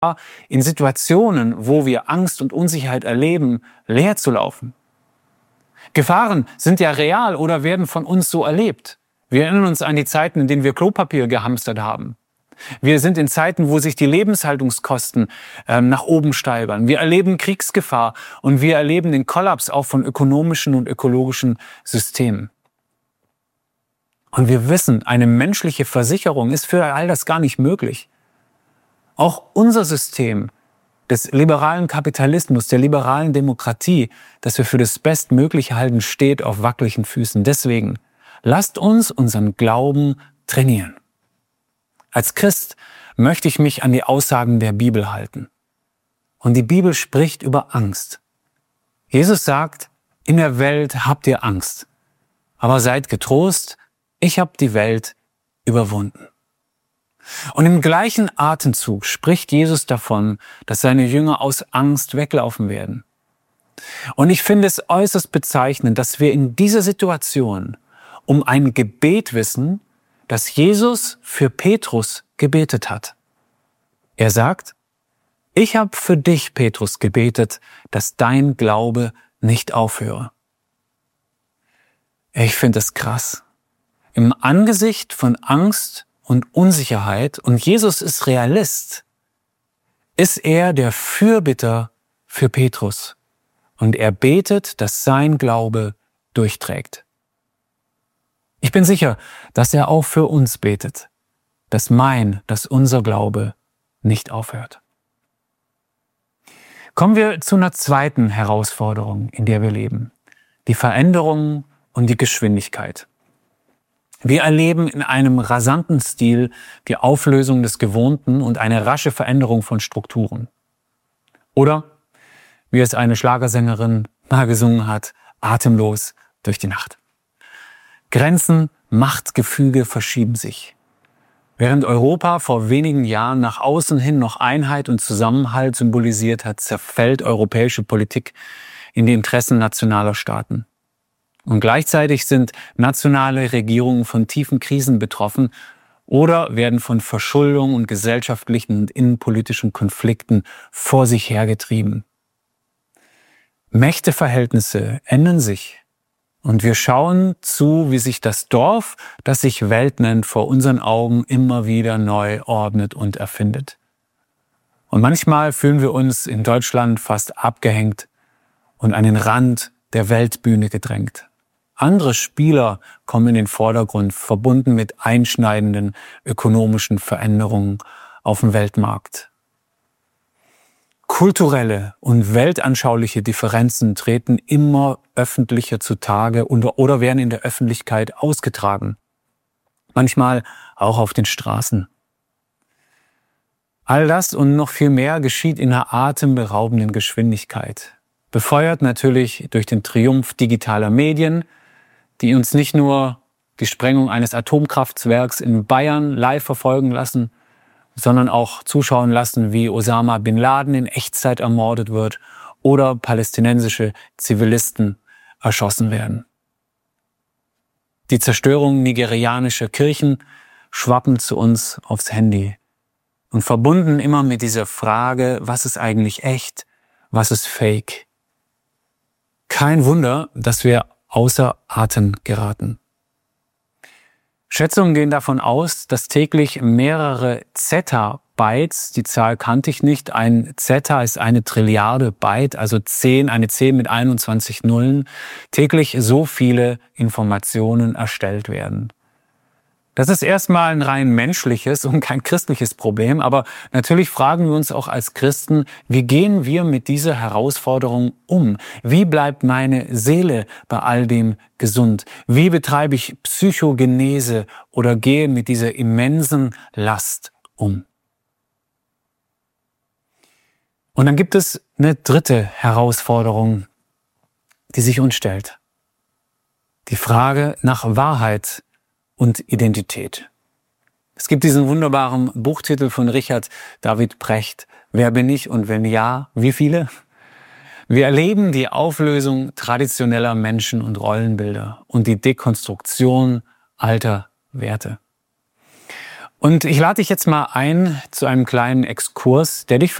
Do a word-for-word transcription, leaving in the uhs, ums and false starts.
in Situationen, wo wir Angst und Unsicherheit erleben, leer zu laufen. Gefahren sind ja real oder werden von uns so erlebt. Wir erinnern uns an die Zeiten, in denen wir Klopapier gehamstert haben. Wir sind in Zeiten, wo sich die Lebenshaltungskosten ähm, nach oben steigern. Wir erleben Kriegsgefahr und wir erleben den Kollaps auch von ökonomischen und ökologischen Systemen. Und wir wissen, eine menschliche Versicherung ist für all das gar nicht möglich. Auch unser System des liberalen Kapitalismus, der liberalen Demokratie, das wir für das Bestmögliche halten, steht auf wackeligen Füßen. Deswegen lasst uns unseren Glauben trainieren. Als Christ möchte ich mich an die Aussagen der Bibel halten. Und die Bibel spricht über Angst. Jesus sagt, in der Welt habt ihr Angst, aber seid getrost, ich habe die Welt überwunden. Und im gleichen Atemzug spricht Jesus davon, dass seine Jünger aus Angst weglaufen werden. Und ich finde es äußerst bezeichnend, dass wir in dieser Situation um ein Gebet wissen, das Jesus für Petrus gebetet hat. Er sagt, ich habe für dich, Petrus, gebetet, dass dein Glaube nicht aufhöre. Ich finde es krass. Im Angesicht von Angst und Unsicherheit, und Jesus ist Realist, ist er der Fürbitter für Petrus. Und er betet, dass sein Glaube durchträgt. Ich bin sicher, dass er auch für uns betet, dass mein, dass unser Glaube nicht aufhört. Kommen wir zu einer zweiten Herausforderung, in der wir leben. Die Veränderung und die Geschwindigkeit. Wir erleben in einem rasanten Stil die Auflösung des Gewohnten und eine rasche Veränderung von Strukturen. Oder, wie es eine Schlagersängerin mal gesungen hat, atemlos durch die Nacht. Grenzen, Machtgefüge verschieben sich. Während Europa vor wenigen Jahren nach außen hin noch Einheit und Zusammenhalt symbolisiert hat, zerfällt europäische Politik in die Interessen nationaler Staaten. Und gleichzeitig sind nationale Regierungen von tiefen Krisen betroffen oder werden von Verschuldung und gesellschaftlichen und innenpolitischen Konflikten vor sich hergetrieben. Mächteverhältnisse ändern sich und wir schauen zu, wie sich das Dorf, das sich Welt nennt, vor unseren Augen immer wieder neu ordnet und erfindet. Und manchmal fühlen wir uns in Deutschland fast abgehängt und an den Rand der Weltbühne gedrängt. Andere Spieler kommen in den Vordergrund, verbunden mit einschneidenden ökonomischen Veränderungen auf dem Weltmarkt. Kulturelle und weltanschauliche Differenzen treten immer öffentlicher zutage oder werden in der Öffentlichkeit ausgetragen. Manchmal auch auf den Straßen. All das und noch viel mehr geschieht in einer atemberaubenden Geschwindigkeit. Befeuert natürlich durch den Triumph digitaler Medien, die uns nicht nur die Sprengung eines Atomkraftwerks in Bayern live verfolgen lassen, sondern auch zuschauen lassen, wie Osama bin Laden in Echtzeit ermordet wird oder palästinensische Zivilisten erschossen werden. Die Zerstörung nigerianischer Kirchen schwappen zu uns aufs Handy und verbunden immer mit dieser Frage, was ist eigentlich echt, was ist fake? Kein Wunder, dass wir außer Atem geraten. Schätzungen gehen davon aus, dass täglich mehrere Zettabytes, die Zahl kannte ich nicht, ein Zetta ist eine Trilliarde Byte, also zehn, eine zehn mit einundzwanzig Nullen, täglich so viele Informationen erstellt werden. Das ist erstmal ein rein menschliches und kein christliches Problem, aber natürlich fragen wir uns auch als Christen, wie gehen wir mit dieser Herausforderung um? Wie bleibt meine Seele bei all dem gesund? Wie betreibe ich Psychogenese oder gehe mit dieser immensen Last um? Und dann gibt es eine dritte Herausforderung, die sich uns stellt. Die Frage nach Wahrheit und Identität. Es gibt diesen wunderbaren Buchtitel von Richard David Precht, Wer bin ich und wenn ja, wie viele? Wir erleben die Auflösung traditioneller Menschen- und Rollenbilder und die Dekonstruktion alter Werte. Und ich lade dich jetzt mal ein zu einem kleinen Exkurs, der dich